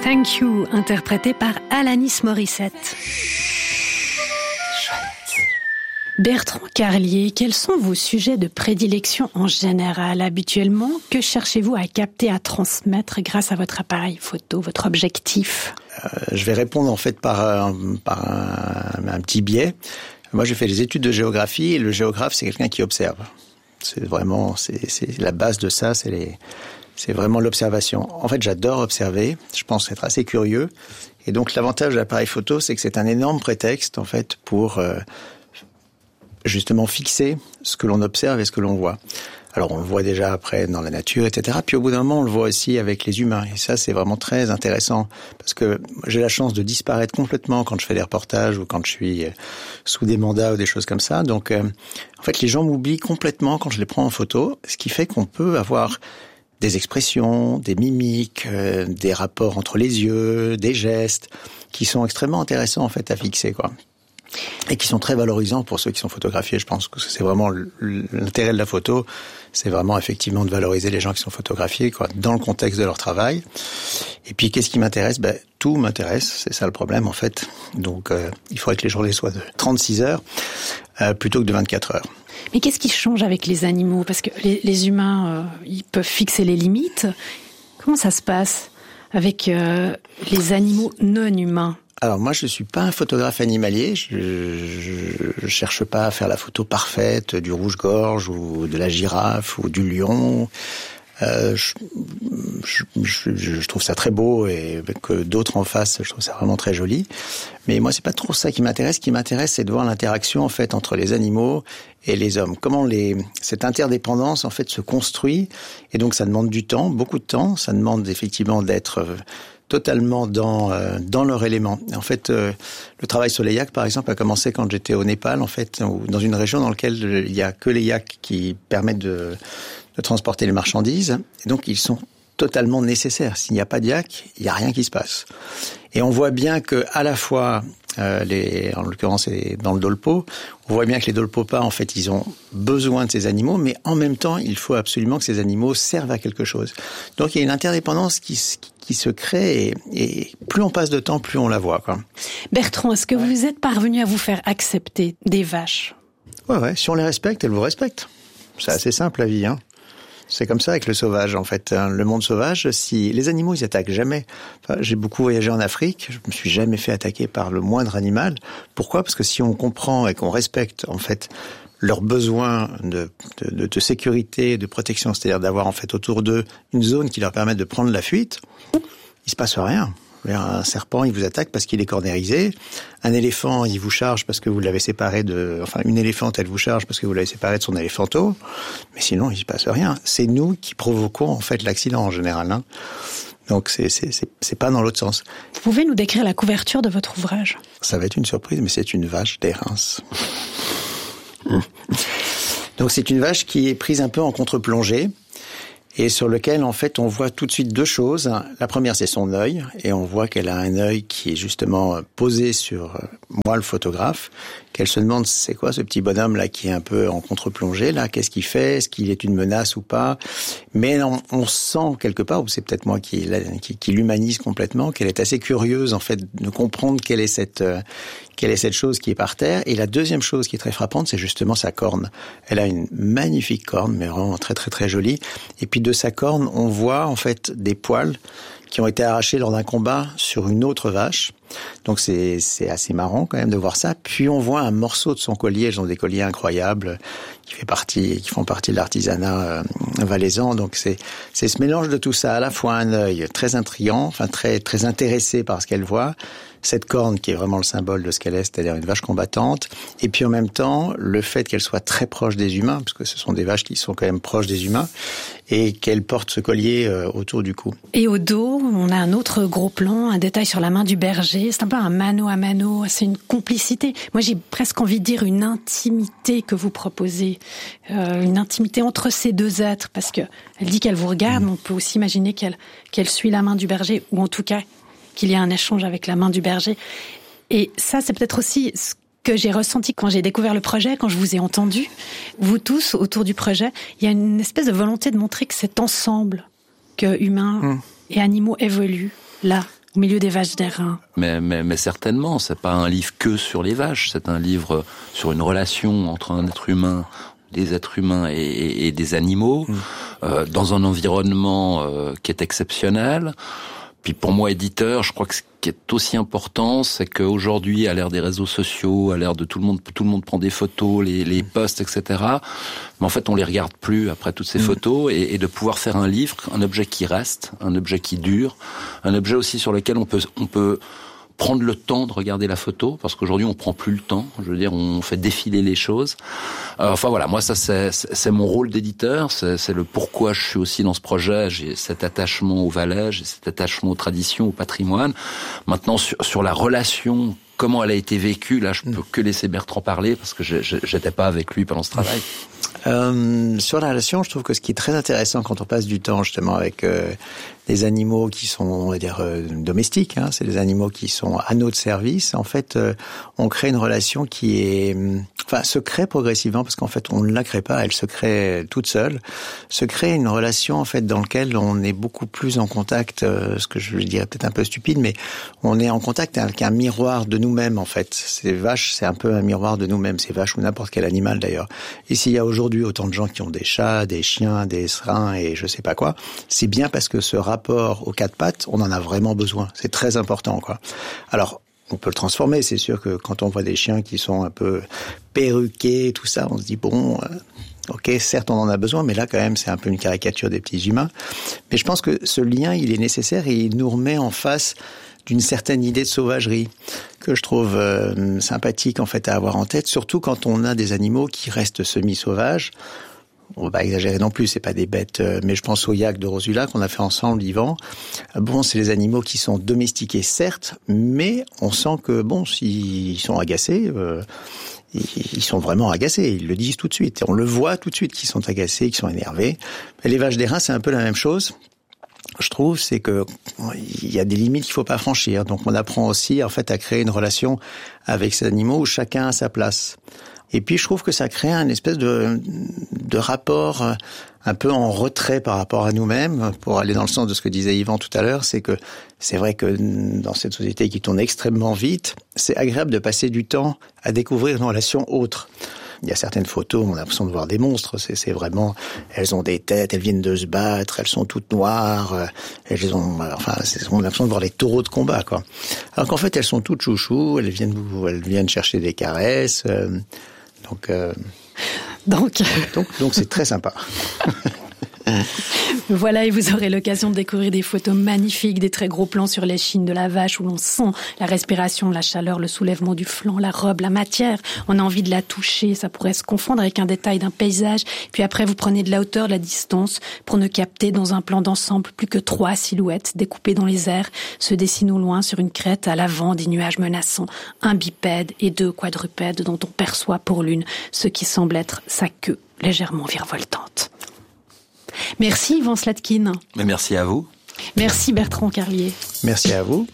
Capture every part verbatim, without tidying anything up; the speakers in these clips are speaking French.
Thank You, interprété par Alanis Morissette. Bertrand Carlier, quels sont vos sujets de prédilection en général habituellement? Que cherchez-vous à capter, à transmettre grâce à votre appareil photo, votre objectif? euh, Je vais répondre en fait par, un, par un, un petit biais. Moi, j'ai fait des études de géographie et le géographe, c'est quelqu'un qui observe. C'est vraiment, c'est, c'est la base de ça, c'est les... C'est vraiment l'observation. En fait, j'adore observer. Je pense être assez curieux. Et donc, l'avantage de l'appareil photo, c'est que c'est un énorme prétexte, en fait, pour euh, justement fixer ce que l'on observe et ce que l'on voit. Alors, on le voit déjà après dans la nature, et cetera. Puis, au bout d'un moment, on le voit aussi avec les humains. Et ça, c'est vraiment très intéressant. Parce que j'ai la chance de disparaître complètement quand je fais des reportages ou quand je suis sous des mandats ou des choses comme ça. Donc, euh, en fait, les gens m'oublient complètement quand je les prends en photo. Ce qui fait qu'on peut avoir des expressions, des mimiques, euh, des rapports entre les yeux, des gestes, qui sont extrêmement intéressants en fait à fixer, quoi. Et qui sont très valorisants pour ceux qui sont photographiés. Je pense que c'est vraiment l'intérêt de la photo, c'est vraiment effectivement de valoriser les gens qui sont photographiés, quoi, dans le contexte de leur travail. Et puis qu'est-ce qui m'intéresse? Ben tout m'intéresse, c'est ça le problème en fait. Donc euh, il faudrait que les journées soient de trente-six heures euh, plutôt que de vingt-quatre heures. Mais qu'est-ce qui change avec les animaux? Parce que les, les humains, euh, ils peuvent fixer les limites. Comment ça se passe avec euh, les animaux non humains? Alors moi, je suis pas un photographe animalier. Je, je, je cherche pas à faire la photo parfaite du rouge-gorge ou de la girafe ou du lion. Euh, je, je, je, je trouve ça très beau et que d'autres en fassent, je trouve ça vraiment très joli. Mais moi, c'est pas trop ça qui m'intéresse. Ce qui m'intéresse, c'est de voir l'interaction en fait entre les animaux et les hommes. Comment les cette interdépendance en fait se construit. Et donc, ça demande du temps, beaucoup de temps. Ça demande effectivement d'être totalement dans euh, dans leur élément. En fait, euh, le travail sur les yaks, par exemple, a commencé quand j'étais au Népal, en fait, ou dans une région dans laquelle il y a que les yaks qui permettent de de transporter les marchandises. Et donc, ils sont totalement nécessaires. S'il n'y a pas de yak, il n'y a rien qui se passe. Et on voit bien que, à la fois, euh, les, en l'occurrence, dans le dolpo, on voit bien que les dolpopas, en fait, ils ont besoin de ces animaux, mais en même temps, il faut absolument que ces animaux servent à quelque chose. Donc, il y a une interdépendance qui, qui se crée, et, et plus on passe de temps, plus on la voit, quoi. Bertrand, est-ce que ouais. vous êtes parvenu à vous faire accepter des vaches? Ouais, ouais. Si on les respecte, elles vous respectent. C'est assez simple, la vie, hein. C'est comme ça avec le sauvage, en fait. Le monde sauvage, si les animaux, ils attaquent jamais. Enfin, j'ai beaucoup voyagé en Afrique, je me suis jamais fait attaquer par le moindre animal. Pourquoi? Parce que si on comprend et qu'on respecte, en fait, leurs besoins de, de, de sécurité, de protection, c'est-à-dire d'avoir, en fait, autour d'eux une zone qui leur permette de prendre la fuite, il se passe rien. Un serpent, il vous attaque parce qu'il est cornérisé. Un éléphant, il vous charge parce que vous l'avez séparé de... Enfin, une éléphante, elle vous charge parce que vous l'avez séparé de son éléphanteau. Mais sinon, il se passe rien. C'est nous qui provoquons, en fait, l'accident, en général, hein. Donc, c'est, c'est, c'est, c'est pas dans l'autre sens. Vous pouvez nous décrire la couverture de votre ouvrage? Ça va être une surprise, mais c'est une vache des Reims. Donc, c'est une vache qui est prise un peu en contre-plongée. Et sur lequel, en fait, on voit tout de suite deux choses. La première, c'est son œil. Et on voit qu'elle a un œil qui est justement posé sur moi, le photographe. Qu'elle se demande, c'est quoi ce petit bonhomme-là qui est un peu en contre-plongée, là? Qu'est-ce qu'il fait? Est-ce qu'il est une menace ou pas? Mais on, on sent quelque part, ou c'est peut-être moi qui, qui, qui l'humanise complètement, qu'elle est assez curieuse, en fait, de comprendre quelle est cette, quelle est cette chose qui est par terre. Et la deuxième chose qui est très frappante, c'est justement sa corne. Elle a une magnifique corne, mais vraiment très, très, très jolie. Et puis, de sa corne, on voit en fait des poils qui ont été arrachés lors d'un combat sur une autre vache. Donc c'est c'est assez marrant quand même de voir ça. Puis on voit un morceau de son collier, elles ont des colliers incroyables qui fait partie qui font partie de l'artisanat euh, valaisan. Donc c'est c'est ce mélange de tout ça, à la fois un œil très intriguant, enfin très très intéressé par ce qu'elle voit, cette corne qui est vraiment le symbole de ce qu'elle est, c'est-à-dire une vache combattante, et puis en même temps le fait qu'elle soit très proche des humains, parce que ce sont des vaches qui sont quand même proches des humains, et qu'elle porte ce collier euh, autour du cou. Et au dos, on a un autre gros plan, un détail sur la main du berger. C'est un peu un mano à mano, c'est une complicité. Moi, j'ai presque envie de dire une intimité que vous proposez, euh, une intimité entre ces deux êtres, parce que elle dit qu'elle vous regarde, mmh. mais on peut aussi imaginer qu'elle qu'elle suit la main du berger, ou en tout cas qu'il y a un échange avec la main du berger. Et ça, c'est peut-être aussi ce que j'ai ressenti quand j'ai découvert le projet, quand je vous ai entendu, vous tous autour du projet. Il y a une espèce de volonté de montrer que cet ensemble, que humains mmh. et animaux évoluent là. Au milieu des vaches d'airain. Mais, mais, mais certainement, c'est pas un livre que sur les vaches, c'est un livre sur une relation entre un être humain, des êtres humains et, et, et des animaux, mmh. euh, dans un environnement euh, qui est exceptionnel. Puis pour moi, éditeur, je crois que ce qui est aussi important, c'est qu'aujourd'hui, à l'ère des réseaux sociaux, à l'ère de tout le monde, tout le monde prend des photos, les, les posts, et cetera. Mais en fait, on les regarde plus après toutes ces mmh. photos, et, et de pouvoir faire un livre, un objet qui reste, un objet qui dure, un objet aussi sur lequel on peut, on peut prendre le temps de regarder la photo, parce qu'aujourd'hui on prend plus le temps. Je veux dire, on fait défiler les choses. Euh, enfin voilà, moi ça c'est, c'est mon rôle d'éditeur, c'est, c'est le pourquoi je suis aussi dans ce projet. J'ai cet attachement au Valais, j'ai cet attachement aux traditions, au patrimoine. Maintenant sur, sur la relation, comment elle a été vécue, là je peux que laisser Bertrand parler parce que je, je, j'étais pas avec lui pendant ce travail. Euh, sur la relation, je trouve que ce qui est très intéressant quand on passe du temps justement avec euh, des animaux qui sont, on va dire, euh, domestiques, hein, c'est des animaux qui sont à notre service. En fait, euh, on crée une relation qui est, enfin, se crée progressivement parce qu'en fait, on ne la crée pas, elle se crée toute seule. Se crée une relation en fait dans laquelle on est beaucoup plus en contact, euh, ce que je dirais peut-être un peu stupide, mais on est en contact avec un miroir de nous-mêmes en fait. Ces vaches, c'est un peu un miroir de nous-mêmes. Ces vaches ou n'importe quel animal d'ailleurs. Et s'il y a aujourd'hui autant de gens qui ont des chats, des chiens, des serins et je sais pas quoi, c'est bien parce que ce rapport aux quatre pattes, on en a vraiment besoin. C'est très important, quoi. Alors, on peut le transformer. C'est sûr que quand on voit des chiens qui sont un peu perruqués, tout ça, on se dit bon, euh, ok, certes on en a besoin, mais là quand même c'est un peu une caricature des petits humains. Mais je pense que ce lien, il est nécessaire et il nous remet en face d'une certaine idée de sauvagerie que je trouve euh, sympathique en fait à avoir en tête, surtout quand on a des animaux qui restent semi-sauvages. On va pas exagérer non plus, c'est pas des bêtes, euh, mais je pense au yak de Rosula qu'on a fait ensemble, Yvan. Bon, c'est les animaux qui sont domestiqués, certes, mais on sent que bon, s'ils sont agacés, euh, ils sont vraiment agacés, ils le disent tout de suite. On le voit tout de suite qu'ils sont agacés, qu'ils sont énervés. Les vaches d'airain, c'est un peu la même chose. Je trouve, c'est que il y a des limites qu'il faut pas franchir. Donc, on apprend aussi, en fait, à créer une relation avec ces animaux où chacun a sa place. Et puis, je trouve que ça crée un espèce de, de rapport un peu en retrait par rapport à nous-mêmes. Pour aller dans le sens de ce que disait Yvan tout à l'heure, c'est que c'est vrai que dans cette société qui tourne extrêmement vite, c'est agréable de passer du temps à découvrir une relation autre. Il y a certaines photos, on a l'impression de voir des monstres. C'est, c'est vraiment, elles ont des têtes, elles viennent de se battre, elles sont toutes noires. Elles ont, enfin, c'est, on a l'impression de voir les taureaux de combat, quoi. Alors qu'en fait, elles sont toutes chouchous. Elles viennent, elles viennent chercher des caresses. Euh, donc, euh, donc, donc, donc, c'est très sympa. Voilà, et vous aurez l'occasion de découvrir des photos magnifiques, des très gros plans sur l'échine de la vache où l'on sent la respiration, la chaleur, le soulèvement du flanc, la robe, la matière. On a envie de la toucher, ça pourrait se confondre avec un détail d'un paysage. Puis après, vous prenez de la hauteur, de la distance pour ne capter dans un plan d'ensemble plus que trois silhouettes découpées dans les airs, se dessinent au loin sur une crête à l'avant des nuages menaçants, un bipède et deux quadrupèdes dont on perçoit pour l'une ce qui semble être sa queue légèrement virevoltante. Merci Yvan Slatkin. Mais merci à vous. Merci Bertrand Carlier. Merci à vous.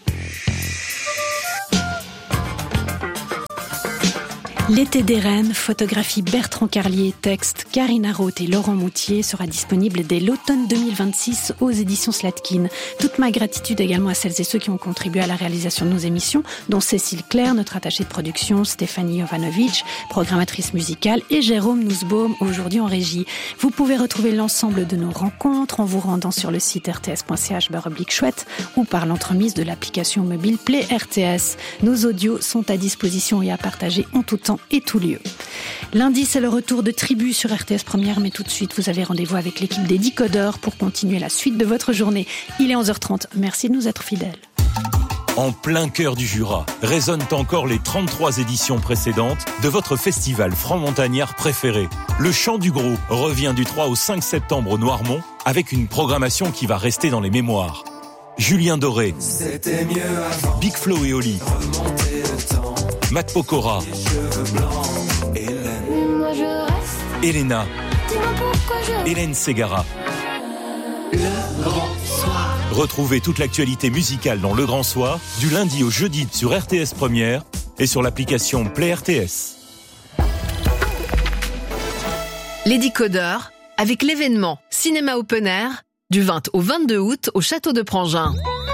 L'été des Rennes, photographie Bertrand Carlier, texte Karina Roth et Laurent Moutier, sera disponible dès l'automne deux mille vingt-six aux éditions Slatkin. Toute ma gratitude également à celles et ceux qui ont contribué à la réalisation de nos émissions, dont Cécile Claire, notre attachée de production, Stéphanie Jovanovic, programmatrice musicale, et Jérôme Nussbaum, aujourd'hui en régie. Vous pouvez retrouver l'ensemble de nos rencontres en vous rendant sur le site r t s point c h barre oblique chouette ou par l'entremise de l'application mobile Play R T S. Nos audios sont à disposition et à partager en tout temps et tout lieu. Lundi, c'est le retour de Tribu sur R T S Première, mais tout de suite, vous avez rendez-vous avec l'équipe des Décodeurs pour continuer la suite de votre journée. Il est onze heures trente. Merci de nous être fidèles. En plein cœur du Jura, résonnent encore les trente-trois éditions précédentes de votre festival franc-montagnard préféré. Le Chant du Gros revient du trois au cinq septembre au Noirmont avec une programmation qui va rester dans les mémoires. Julien Doré, Big Flo et Oli, Matt Pokora, Elena, Hélène Ségara. Le Grand Soir. Retrouvez toute l'actualité musicale dans Le Grand Soir, du lundi au jeudi sur R T S Première et sur l'application Play R T S. Les Décodeurs, avec l'événement Cinéma Open Air, du vingt au vingt-deux août au Château de Prangin.